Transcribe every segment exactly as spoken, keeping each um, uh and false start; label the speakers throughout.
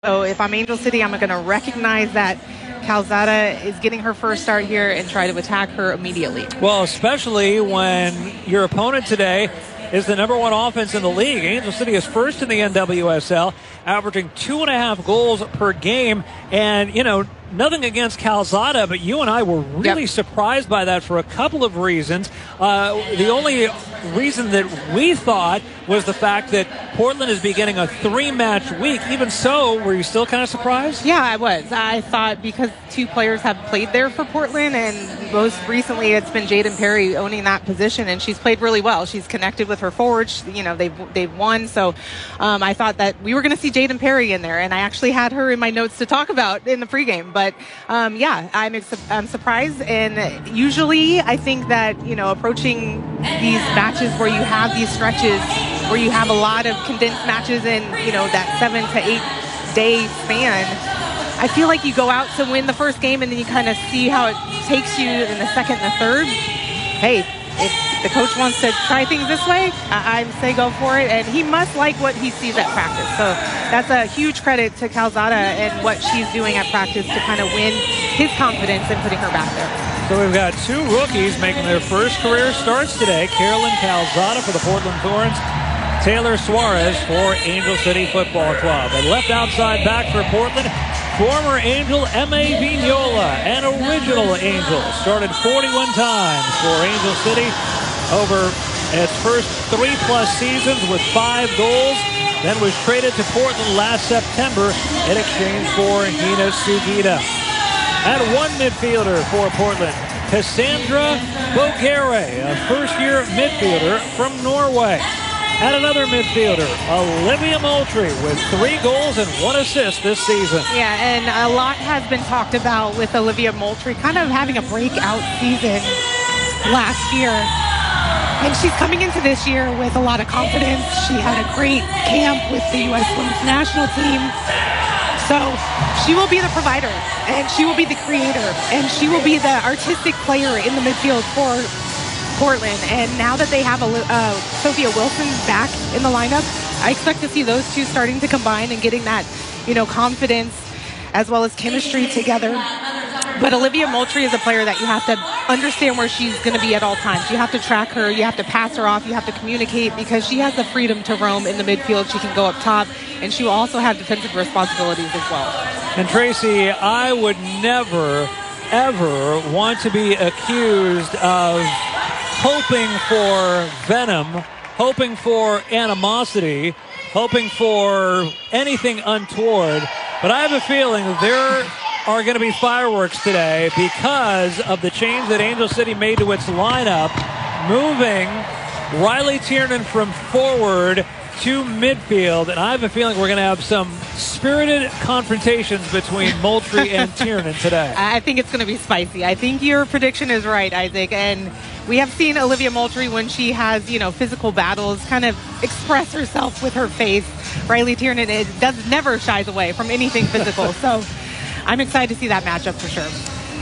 Speaker 1: So if I'm Angel City, I'm going to recognize that Calzada is getting her first start here and try to attack her immediately.
Speaker 2: Well, especially when your opponent today is the number one offense in the league. Angel City is first in the N W S L, averaging two and a half goals per game. And, you know, nothing against Calzada, but you and I were really yep. surprised by that for a couple of reasons. Uh, the only reason that we thought was the fact that Portland is beginning a three-match week. Even so, were you still kind of surprised?
Speaker 1: Yeah, I was. I thought because two players have played there for Portland, and most recently it's been Jaden Perry owning that position, and she's played really well. She's connected with her forwards. You know, they've they've won. So um, I thought that we were going to see Jaden Perry in there, and I actually had her in my notes to talk about in the pregame. But um, yeah, I'm ex- I'm surprised. And usually I think that, you know, approaching these matches where you have these stretches where you have a lot of condensed matches in, you know, that seven to eight day span, I feel like you go out to win the first game and then you kind of see how it takes you in the second and the third. Hey, if the coach wants to try things this way, I, I say go for it. And he must like what he sees at practice. So that's a huge credit to Calzada and what she's doing at practice to kind of win his confidence and putting her back there.
Speaker 2: So we've got two rookies making their first career starts today. Carolyn Calzada for the Portland Thorns, Taylor Suarez for Angel City Football Club. And left outside back for Portland, former Angel M A Vignola, an original Angel. Started forty-one times for Angel City over its first three-plus seasons with five goals. Then was traded to Portland last September in exchange for Hina Sugita. At one midfielder for Portland, Cassandra Bogere, a first-year midfielder from Norway. At another midfielder, Olivia Moultrie with three goals and one assist this season.
Speaker 1: Yeah, and a lot has been talked about with Olivia Moultrie kind of having a breakout season last year. And she's coming into this year with a lot of confidence. She had a great camp with the U S Women's National Team. So she will be the provider, and she will be the creator, and she will be the artistic player in the midfield for Portland. And now that they have a, uh, Sophia Wilson back in the lineup, I expect to see those two starting to combine and getting that, you know, confidence as well as chemistry together. But Olivia Moultrie is a player that you have to understand where she's going to be at all times. You have to track her. You have to pass her off. You have to communicate because she has the freedom to roam in the midfield. She can go up top, and she will also have defensive responsibilities as well.
Speaker 2: And Tracy, I would never, ever want to be accused of hoping for venom, hoping for animosity, hoping for anything untoward. But I have a feeling there are going to be fireworks today because of the change that Angel City made to its lineup, moving Riley Tiernan from forward to midfield. And I have a feeling we're going to have some spirited confrontations between Moultrie and Tiernan today.
Speaker 1: I think it's going to be spicy. I think your prediction is right, Isaac. And we have seen Olivia Moultrie when she has, you know, physical battles kind of express herself with her face. Riley Tiernan it does never shies away from anything physical. So I'm excited to see that matchup for sure.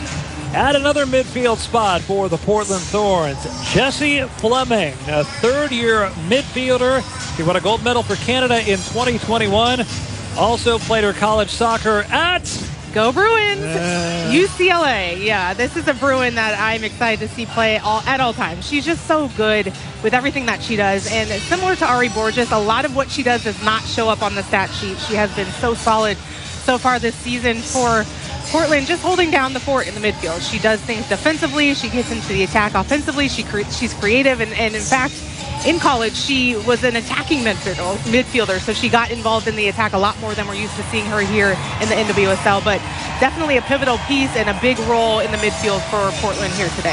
Speaker 2: At another midfield spot for the Portland Thorns, Jessie Fleming, a third-year midfielder. She won a gold medal for Canada in twenty twenty-one. Also played her college soccer at
Speaker 1: Go Bruins!
Speaker 2: Uh,
Speaker 1: U C L A. Yeah, this is a Bruin that I'm excited to see play all, at all times. She's just so good with everything that she does. And similar to Ari Borges, a lot of what she does does not show up on the stat sheet. She has been so solid so far this season for Portland, just holding down the fort in the midfield. She does things defensively. She gets into the attack offensively. She cre- She's creative. And, and in fact, in college, she was an attacking midfielder, midfielder, so she got involved in the attack a lot more than we're used to seeing her here in the N W S L. But definitely a pivotal piece and a big role in the midfield for Portland here today.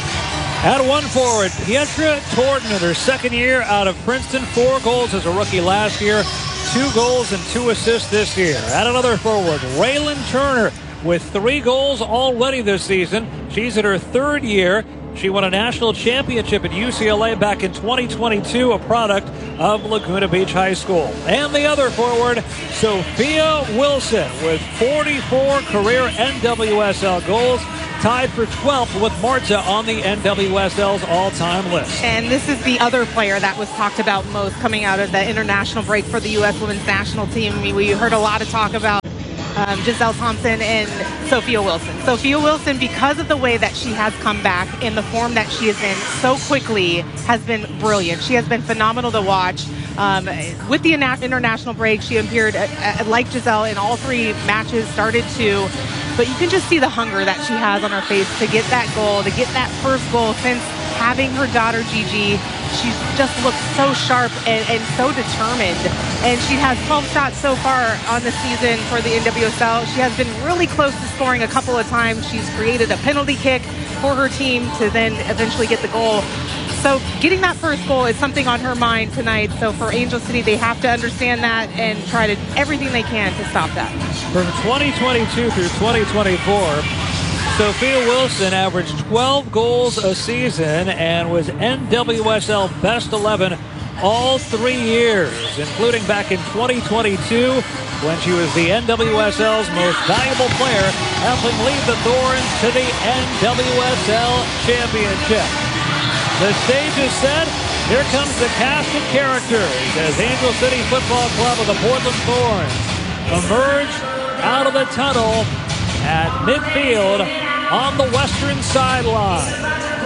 Speaker 2: At one forward, Pietra Torden in her second year out of Princeton. Four goals as a rookie last year. Two goals and two assists this year. At another forward, Raylan Turner with three goals already this season. She's in her third year. She won a national championship at U C L A back in twenty twenty-two, a product of Laguna Beach High School. And the other forward, Sophia Wilson, with forty-four career N W S L goals. tied for twelfth with Marta on the N W S L's all-time list.
Speaker 1: And this is the other player that was talked about most coming out of the international break for the U S women's national team. I mean, we heard a lot of talk about Um, Giselle Thompson and Sophia Wilson. Sophia Wilson, because of the way that she has come back in the form that she is in so quickly, has been brilliant. She has been phenomenal to watch. Um, with the international break, she appeared, uh, uh, like Giselle, in all three matches, started to, but you can just see the hunger that she has on her face to get that goal, to get that first goal since having her daughter Gigi. She's just looked so sharp and, and so determined. And she has twelve shots so far on the season for the N W S L. She has been really close to scoring a couple of times. She's created a penalty kick for her team to then eventually get the goal. So getting that first goal is something on her mind tonight. So for Angel City, they have to understand that and try to everything they can to stop that.
Speaker 2: From twenty twenty-two through twenty twenty-four, Sophia Wilson averaged twelve goals a season and was N W S L Best eleven all three years, including back in twenty twenty-two when she was the N W S L's most valuable player, helping lead the Thorns to the N W S L Championship. The stage is set. Here comes the cast of characters as Angel City Football Club of the Portland Thorns emerge out of the tunnel at midfield on the western sideline.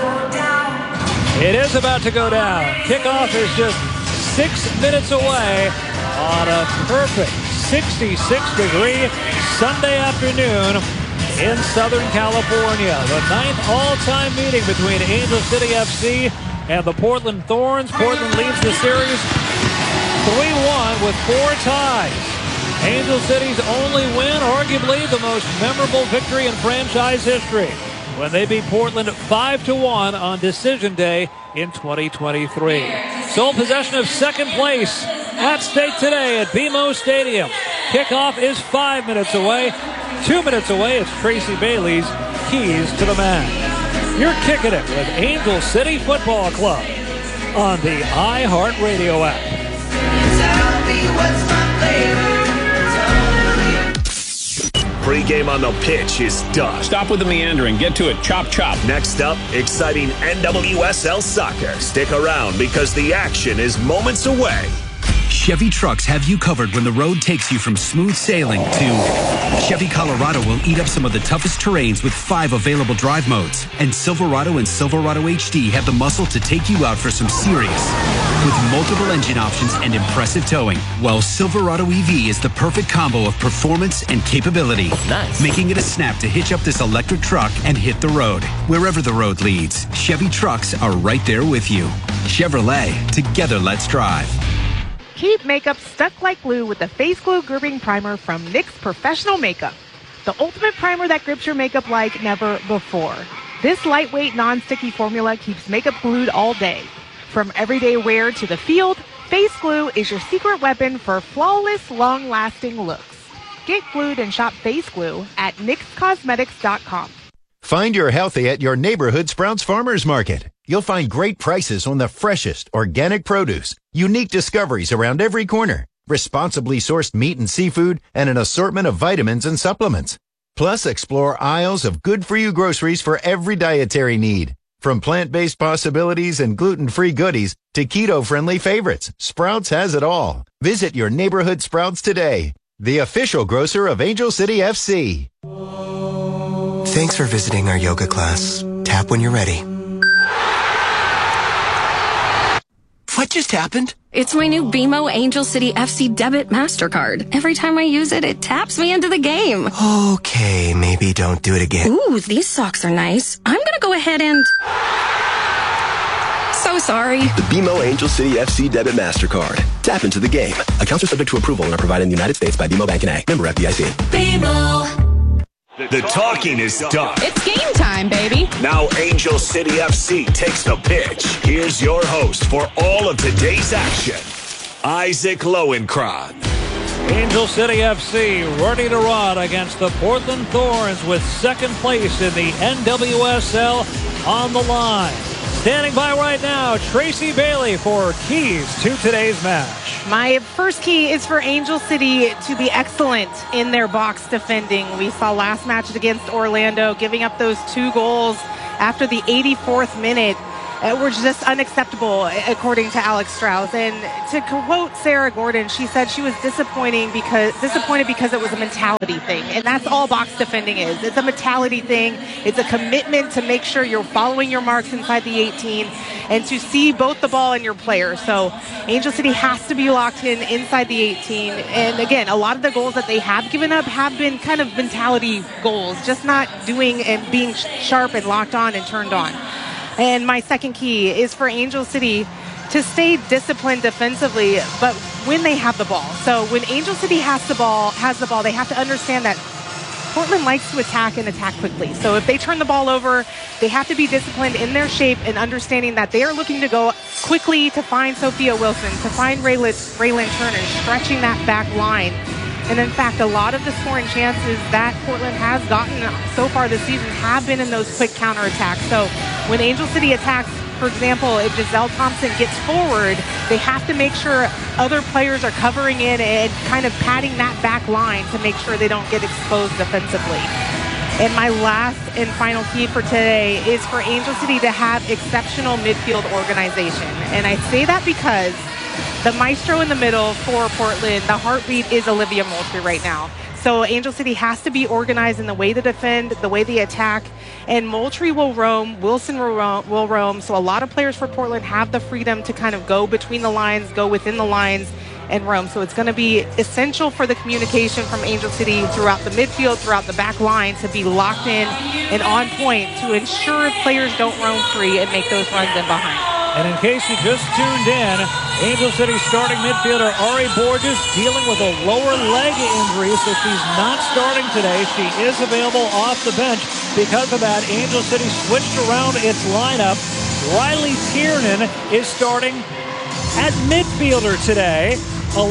Speaker 2: It is about to go down. Kickoff is just six minutes away on a perfect sixty-six degree Sunday afternoon in Southern California. The ninth all-time meeting between Angel City F C and the Portland Thorns. Portland leads the series three one with four ties. Angel City's only win, arguably the most memorable victory in franchise history, when they beat Portland five to one on Decision Day in twenty twenty-three. Sole possession of second place at stake today at B M O Stadium. Kickoff is five minutes away. Two minutes away, it's Tracy Bailey's keys to the match. You're kicking it with Angel City Football Club on the iHeartRadio app.
Speaker 3: Tell me what's my flavor.
Speaker 4: Pre-game on the pitch is done.
Speaker 5: Stop with the meandering. Get to it. Chop, chop.
Speaker 4: Next up, exciting N W S L soccer. Stick around because the action is moments away.
Speaker 6: Chevy trucks have you covered when the road takes you from smooth sailing to Chevy Colorado will eat up some of the toughest terrains with five available drive modes. And Silverado and Silverado H D have the muscle to take you out for some serious. With multiple engine options and impressive towing, while Silverado E V is the perfect combo of performance and capability.
Speaker 7: Nice.
Speaker 6: Making it a snap to hitch up this electric truck and hit the road. Wherever the road leads, Chevy trucks are right there with you. Chevrolet, together let's drive.
Speaker 1: Keep makeup stuck like glue with the Face Glue Gripping Primer from N Y X Professional Makeup. The ultimate primer that grips your makeup like never before. This lightweight, non-sticky formula keeps makeup glued all day. From everyday wear to the field, Face Glue is your secret weapon for flawless, long-lasting looks. Get glued and shop Face Glue at N Y X Cosmetics dot com.
Speaker 8: Find your healthy at your neighborhood Sprouts Farmers Market. You'll find great prices on the freshest organic produce, unique discoveries around every corner, responsibly sourced meat and seafood, and an assortment of vitamins and supplements. Plus, explore aisles of good-for-you groceries for every dietary need. From plant-based possibilities and gluten-free goodies to keto-friendly favorites, Sprouts has it all. Visit your neighborhood Sprouts today, the official grocer of Angel City F C.
Speaker 9: Thanks for visiting our yoga class. Tap when you're ready. What just happened?
Speaker 10: It's my new B M O Angel City F C Debit MasterCard. Every time I use it, it taps me into the game.
Speaker 9: Okay, maybe don't do it again.
Speaker 10: Ooh, these socks are nice. I'm gonna go ahead and... So sorry.
Speaker 7: The B M O Angel City F C Debit MasterCard. Tap into the game. Accounts are subject to approval and are provided in the United States by B M O Bank N A. Member F D I C.
Speaker 3: B M O.
Speaker 4: The talking is done.
Speaker 11: It's game time, baby.
Speaker 4: Now Angel City F C takes the pitch. Here's your host for all of today's action, Isaac Lowenkron.
Speaker 2: Angel City F C ready to run against the Portland Thorns with second place in the N W S L on the line. Standing by right now, Tracy Bailey for keys to today's match.
Speaker 1: My first key is for Angel City to be excellent in their box defending. We saw last match against Orlando giving up those two goals after the eighty-fourth minute. Uh, were just unacceptable, according to Alex Strauss. And to quote Sarah Gordon, she said she was disappointing because disappointed because it was a mentality thing. And that's all box defending is. It's a mentality thing. It's a commitment to make sure you're following your marks inside the eighteen and to see both the ball and your player. So Angel City has to be locked in inside the eighteen. And again, a lot of the goals that they have given up have been kind of mentality goals, just not doing and being sharp and locked on and turned on. And my second key is for Angel City to stay disciplined defensively, but when they have the ball. So when Angel City has the ball, has the ball, they have to understand that Portland likes to attack and attack quickly. So if they turn the ball over, they have to be disciplined in their shape and understanding that they are looking to go quickly to find Sophia Wilson, to find Raylan, Raylan Turner, stretching that back line. And in fact, a lot of the scoring chances that Portland has gotten so far this season have been in those quick counterattacks. So when Angel City attacks, for example, if Giselle Thompson gets forward, they have to make sure other players are covering in and kind of padding that back line to make sure they don't get exposed defensively. And my last and final key for today is for Angel City to have exceptional midfield organization. And I say that because the maestro in the middle for Portland, the heartbeat is Olivia Moultrie right now. So Angel City has to be organized in the way they defend, the way they attack, and Moultrie will roam, Wilson will roam, will roam. So a lot of players for Portland have the freedom to kind of go between the lines, go within the lines, and roam. So it's going to be essential for the communication from Angel City throughout the midfield, throughout the back line, to be locked in and on point to ensure players don't roam free and make those runs in behind.
Speaker 2: And in case you just tuned in, Angel City starting midfielder Ari Borges dealing with a lower leg injury, so she's not starting today. She is available off the bench. Because of that, Angel City switched around its lineup. Riley Tiernan is starting at midfielder today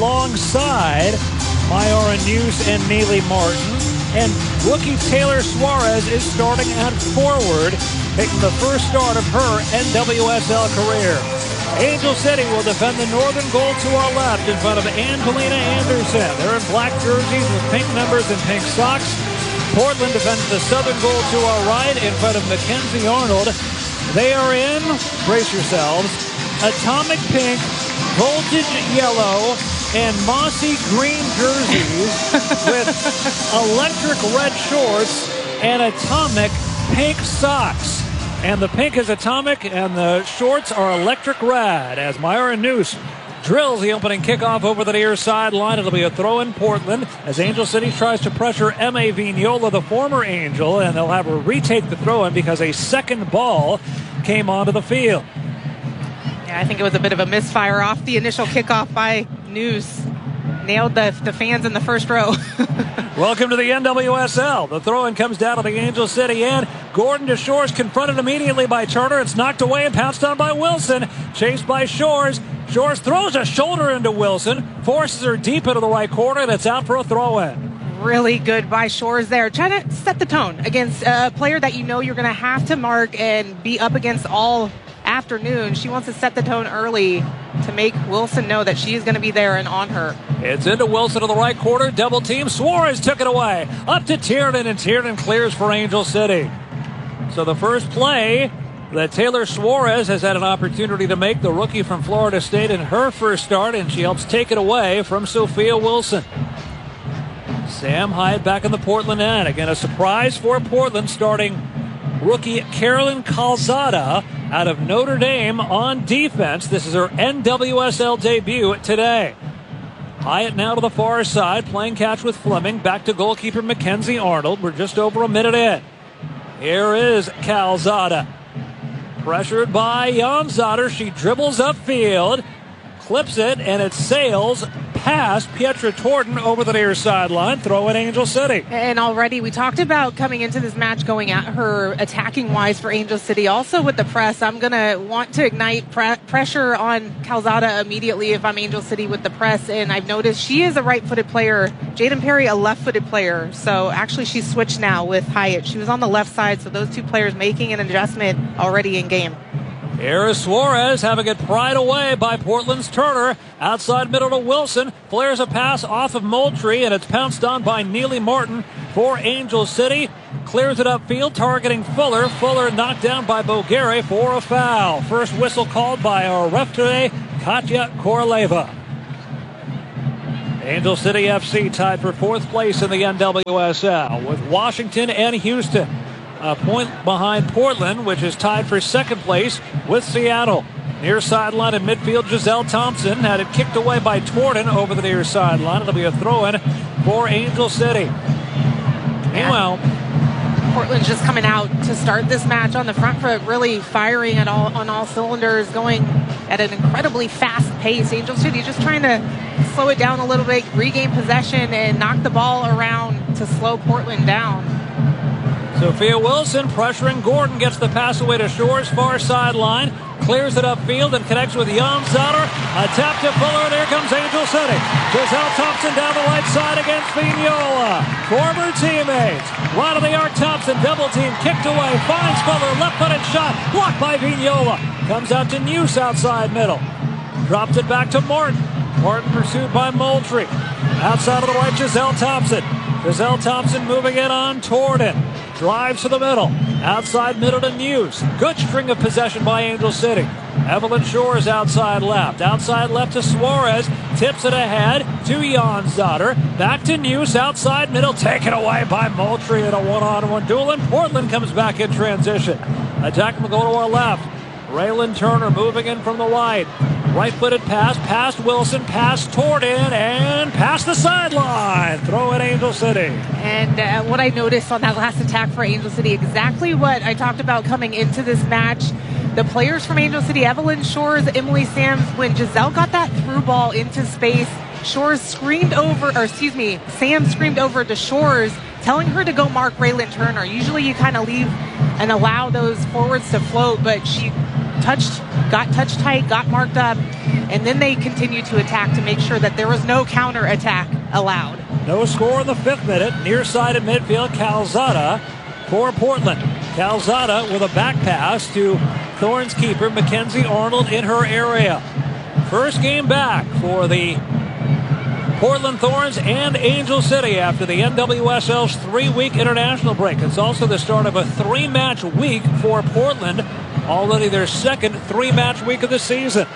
Speaker 2: alongside Myara News and Neely Martin. And rookie Taylor Suarez is starting at forward, making the first start of her N W S L career. Angel City will defend the northern goal to our left in front of Angelina Anderson. They're in black jerseys with pink numbers and pink socks. Portland defends the southern goal to our right in front of Mackenzie Arnold. They are in, brace yourselves, atomic pink, voltage yellow, and mossy green jerseys with electric red shorts and atomic pink socks. And the pink is atomic and the shorts are electric red as Myra Noose drills the opening kickoff over the near sideline. It'll be a throw in Portland as Angel City tries to pressure Emma Vignola, the former Angel, and they'll have her retake the throw in because a second ball came onto the field.
Speaker 1: Yeah, I think it was a bit of a misfire off the initial kickoff by News. Nailed the, the fans in the first row.
Speaker 2: Welcome to the N W S L. The throw-in comes down to the Angel City end. Gordon to Shores, confronted immediately by Turner. It's knocked away and pounced on by Wilson. Chased by Shores. Shores throws a shoulder into Wilson. Forces her deep into the right corner. That's out for a throw-in.
Speaker 1: Really good by Shores there. Trying to set the tone against a player that you know you're going to have to mark and be up against all afternoon. She wants to set the tone early to make Wilson know that she is going to be there and on her.
Speaker 2: It's into Wilson to the right corner. Double team. Suarez took it away. Up to Tiernan, and Tiernan clears for Angel City. So the first play that Taylor Suarez has had an opportunity to make, the rookie from Florida State, in her first start, and she helps take it away from Sophia Wilson. Sam Hyatt back in the Portland end. Again, a surprise for Portland, starting rookie Carolyn Calzada out of Notre Dame on defense. This is her N W S L debut today. Hyatt now to the far side, playing catch with Fleming. Back to goalkeeper Mackenzie Arnold. We're just over a minute in. Here is Calzada. Pressured by Janzotter. She dribbles upfield, clips it, and it sails past Pietra Torton over the near sideline. Throw in Angel City.
Speaker 1: And already we talked about coming into this match going at her attacking wise for Angel City. Also with the press, I'm going to want to ignite pre- pressure on Calzada immediately if I'm Angel City with the press. And I've noticed she is a right-footed player. Jaden Perry, a left-footed player. So actually she's switched now with Hyatt. She was on the left side, so those two players making an adjustment already in game.
Speaker 2: Here's Suarez having it pried away by Portland's Turner. Outside middle to Wilson. Flares a pass off of Moultrie, and it's pounced on by Neely Martin for Angel City. Clears it upfield, targeting Fuller. Fuller knocked down by Bogueri for a foul. First whistle called by our ref today, Katya Koroleva. Angel City F C tied for fourth place in the N W S L with Washington and Houston. A point behind Portland, which is tied for second place with Seattle. Near sideline in midfield, Giselle Thompson had it kicked away by Torden over the near sideline. It'll be a throw-in for Angel City. Meanwhile,
Speaker 1: Portland's just coming out to start this match on the front foot, really firing at all on all cylinders, going at an incredibly fast pace. Angel City just trying to slow it down a little bit, regain possession, and knock the ball around to slow Portland down.
Speaker 2: Sophia Wilson pressuring Gordon, gets the pass away to Shores, far sideline, clears it upfield and connects with Jan Zotter. A tap to Fuller, and here comes Angel City. Giselle Thompson down the right side against Vignola. Former teammates. Right of the arc, Thompson, double team, kicked away, finds Fuller, left-footed shot, blocked by Vignola. Comes out to Neuse outside middle. Drops it back to Martin. Martin pursued by Moultrie. Outside of the right, Giselle Thompson. Giselle Thompson moving in on Torden. Drives to the middle. Outside middle to Neuse. Good string of possession by Angel City. Evelyn Shores outside left. Outside left to Suarez. Tips it ahead to Jan Zotter. Back to Neuse. Outside middle. Taken away by Moultrie in a one-on-one duel. And Portland comes back in transition. Attack will go to our left. Raylan Turner moving in from the right. Right-footed pass, past Wilson, past Torden, and past the sideline. Throw in Angel City.
Speaker 1: And uh, what I noticed on that last attack for Angel City, exactly what I talked about coming into this match. The players from Angel City, Evelyn Shores, Emily Sams, when Giselle got that through ball into space, Shores screamed over, or excuse me, Sam screamed over to Shores, telling her to go mark Raylan Turner. Usually you kind of leave and allow those forwards to float, but she touched, got touch tight, got marked up, and then they continued to attack to make sure that there was no counter attack allowed.
Speaker 2: No score in the fifth minute. Near side of midfield, Calzada for Portland. Calzada with a back pass to Thorns keeper Mackenzie Arnold in her area. First game back for the Portland Thorns and Angel City after the N W S L's three-week international break. It's also the start of a three-match week for Portland, already their second three-match week of the season.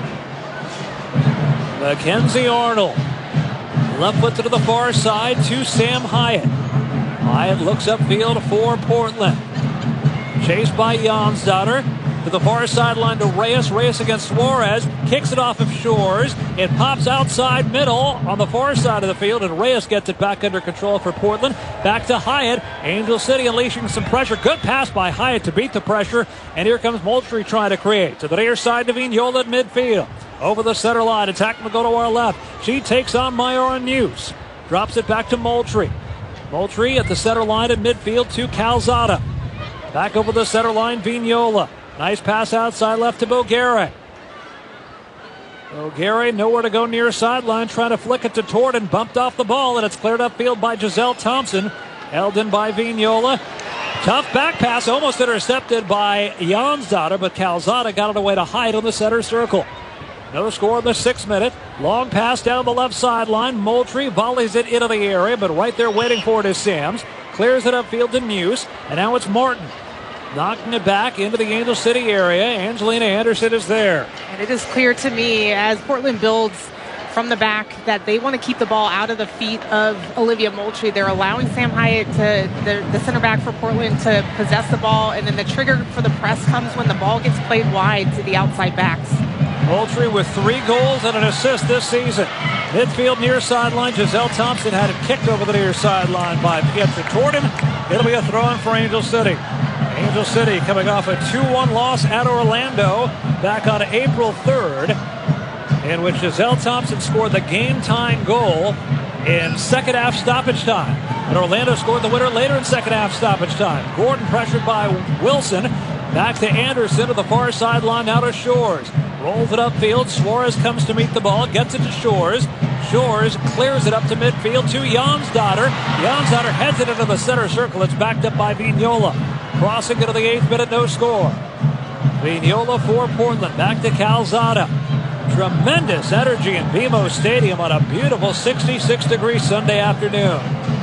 Speaker 2: Mackenzie Arnold, left foot to the far side to Sam Hyatt. Hyatt looks upfield for Portland. Chased by Jansdotter. To the far sideline to Reyes. Reyes against Suarez. Kicks it off of Shores. It pops outside middle on the far side of the field, and Reyes gets it back under control for Portland. Back to Hyatt. Angel City unleashing some pressure. Good pass by Hyatt to beat the pressure. And here comes Moultrie trying to create. To the near side to Vignola at midfield. Over the center line. Attack will go to our left. She takes on Myra Neuse. Drops it back to Moultrie. Moultrie at the center line at midfield to Calzada. Back over the center line, Vignola. Nice pass outside left to Bogueri. Bogueri nowhere to go near sideline, trying to flick it to Torden. Bumped off the ball, and it's cleared upfield by Giselle Thompson. Held in by Vignola. Tough back pass, almost intercepted by Jansdotter, but Calzada got it away to Hyde on the center circle. No score in the sixth minute. Long pass down the left sideline. Moultrie volleys it into the area, but right there waiting for it is Sams. Clears it upfield to Neuse, and now it's Martin. Knocking it back into the Angel City area. Angelina Anderson is there.
Speaker 1: And it is clear to me as Portland builds from the back that they want to keep the ball out of the feet of Olivia Moultrie. They're allowing Sam Hyatt, to the, the center back for Portland, to possess the ball, and then the trigger for the press comes when the ball gets played wide to the outside backs.
Speaker 2: Moultrie with three goals and an assist this season. Midfield near sideline. Giselle Thompson had it kicked over the near sideline by Pietra Torden. It'll be a throw-in for Angel City. Angel City coming off a two one loss at Orlando back on April third, in which Giselle Thompson scored the game-tying goal in second half stoppage time. And Orlando scored the winner later in second half stoppage time. Gordon pressured by Wilson. Back to Anderson to the far sideline, now to Shores. Rolls it upfield. Suarez comes to meet the ball, gets it to Shores. Shores clears it up to midfield to Jansdotter. Jansdotter heads it into the center circle. It's backed up by Vignola. Crossing into the eighth minute, no score. Vignola for Portland. Back to Calzada. Tremendous energy in B M O Stadium on a beautiful sixty-six degree Sunday afternoon.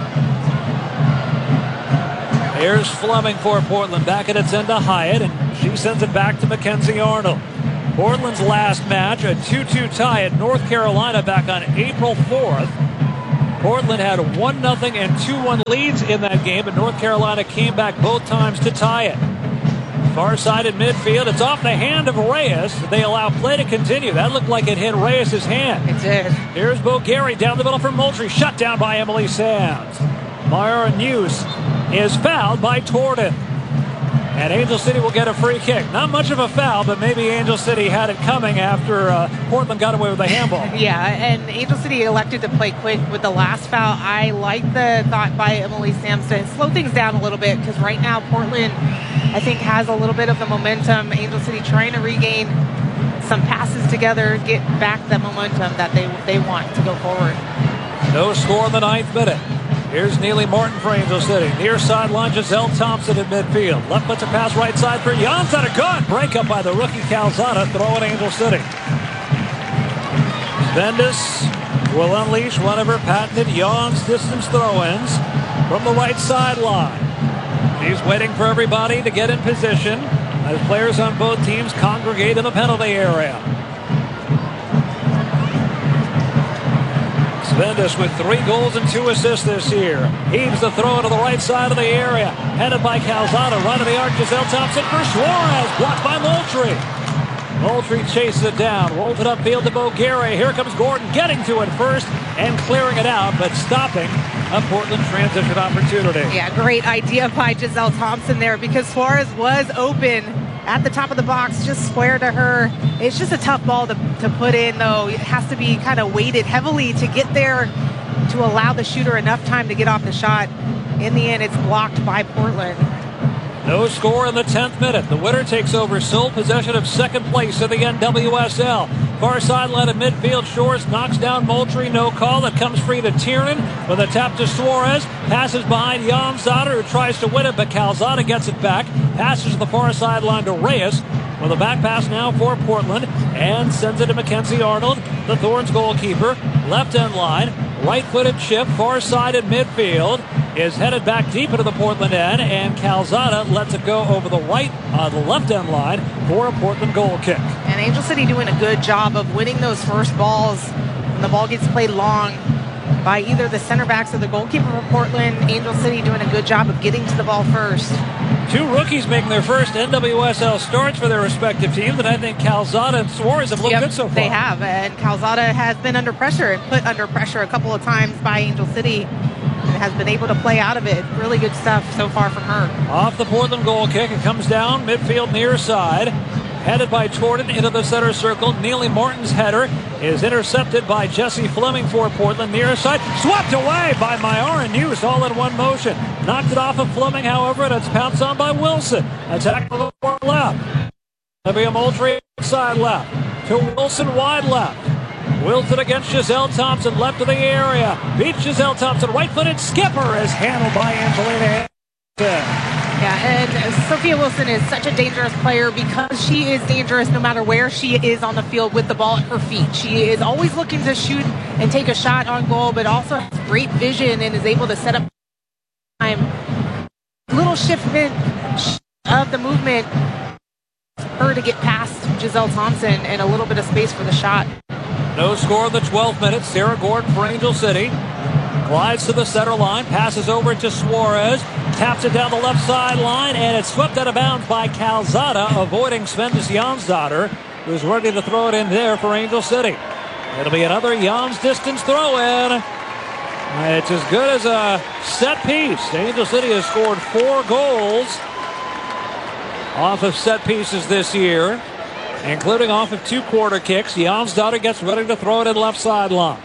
Speaker 2: Here's Fleming for Portland. Back at its end to Hyatt, and she sends it back to Mackenzie Arnold. Portland's last match, a two two tie at North Carolina back on April fourth. Portland had one nothing and two one leads in that game, but North Carolina came back both times to tie it. Far side in midfield. It's off the hand of Reyes. They allow play to continue. That looked like it hit Reyes' hand.
Speaker 1: It did.
Speaker 2: Here's Bulgari down the middle for Moultrie. Shut down by Emily Sands. Myra News is fouled by Torden. And Angel City will get a free kick. Not much of a foul, but maybe Angel City had it coming after uh, Portland got away with a handball.
Speaker 1: Yeah, and Angel City elected to play quick with the last foul. I like the thought by Emily Sands to slow things down a little bit, because right now Portland, I think, has a little bit of the momentum. Angel City trying to regain some passes together, get back the momentum that they they want to go forward.
Speaker 2: No score in the ninth minute. Here's Neely Martin for Angel City. Near sideline, Giselle Thompson in midfield. Left puts a pass right side for Jans. At a good break up by the rookie Calzada, throwing Angel City. Bendis will unleash one of her patented Jans distance throw-ins from the right sideline. She's waiting for everybody to get in position as players on both teams congregate in the penalty area. Bendis with three goals and two assists this year. Heaves the throw to the right side of the area. Headed by Calzada. Right of the arc. Giselle Thompson for Suarez. Blocked by Moultrie. Moultrie chases it down. Rolls it upfield to Bulgari. Here comes Gordon getting to it first and clearing it out, but stopping a Portland transition opportunity.
Speaker 1: Yeah, great idea by Giselle Thompson there, because Suarez was open at the top of the box, just square to her. It's just a tough ball to, to put in, though. It has to be kind of weighted heavily to get there to allow the shooter enough time to get off the shot. In the end, it's blocked by Portland.
Speaker 2: No score in the tenth minute. The winner takes over sole possession of second place in the N W S L. Far sideline of midfield. Shores knocks down Moultrie. No call. It comes free to Tiernan with a tap to Suarez. Passes behind Jans-Zotter, who tries to win it, but Calzada gets it back. Passes to the far sideline to Reyes with a back pass now for Portland, and sends it to Mackenzie Arnold, the Thorns goalkeeper. Left end line. Right-footed chip. Far side in midfield. Is headed back deep into the Portland end, and Calzada lets it go over the right, uh, the left end line for a Portland goal kick.
Speaker 1: And Angel City doing a good job of winning those first balls when the ball gets played long by either the center backs or the goalkeeper for Portland. Angel City doing a good job of getting to the ball first.
Speaker 2: Two rookies making their first N W S L starts for their respective teams, and I think Calzada and Suarez have looked
Speaker 1: yep,
Speaker 2: good so far.
Speaker 1: They have, and Calzada has been under pressure and put under pressure a couple of times by Angel City, and has been able to play out of it. Really good stuff so far from her.
Speaker 2: Off the Portland goal kick, it comes down midfield near side. Headed by Torden into the center circle. Neely Martin's header is intercepted by Jesse Fleming for Portland near side. Swept away by Myara News all in one motion. Knocked it off of Fleming, however, and it's pounced on by Wilson. Attack to the far left. That'll be a Moultrie side left. To Wilson wide left. Wilson against Giselle Thompson, left of the area. Beats Giselle Thompson. Right-footed skipper is handled by Angelina.
Speaker 1: Yeah, and Sophia Wilson is such a dangerous player because she is dangerous no matter where she is on the field with the ball at her feet. She is always looking to shoot and take a shot on goal, but also has great vision and is able to set up time. Little shiftment of the movement, her to get past Giselle Thompson and a little bit of space for the shot.
Speaker 2: No score in the twelfth minute. Sarah Gordon for Angel City. Glides to the center line, passes over to Suarez, taps it down the left sideline, and it's swept out of bounds by Calzada, avoiding Svendes Jans-Zotter, who's ready to throw it in there for Angel City. It'll be another Jans distance throw-in. It's as good as a set piece. Angel City has scored four goals off of set pieces this year, including off of two quarter kicks. Jans-Zotter gets ready to throw it in left sideline.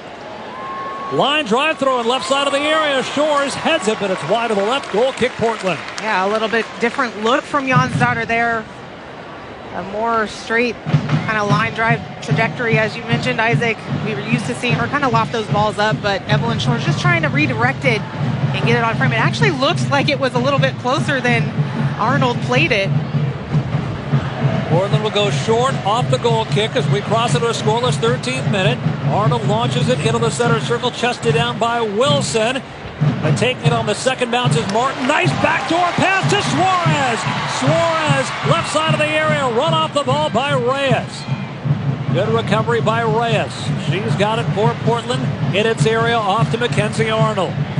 Speaker 2: Line drive throw in left side of the area. Shores heads it, but it's wide to the left. Goal kick Portland.
Speaker 1: Yeah, a little bit different look from Jans-Zotter there. A more straight kind of line drive trajectory, as you mentioned, Isaac. We were used to seeing her kind of loft those balls up, but Evelyn Shores just trying to redirect it and get it on frame. It actually looks like it was a little bit closer than Arnold played it.
Speaker 2: Portland will go short off the goal kick as we cross into a scoreless thirteenth minute. Arnold launches it into the center circle, chested down by Wilson. But taking it on the second bounce is Martin. Nice backdoor pass to Suarez. Suarez, left side of the area, run off the ball by Reyes. Good recovery by Reyes. She's got it for Portland in its area off to Mackenzie Arnold.